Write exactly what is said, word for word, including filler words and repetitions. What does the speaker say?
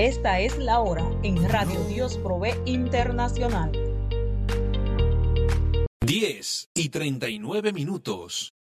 Esta es la hora en Radio Dios Provee Internacional. diez y treinta y nueve minutos.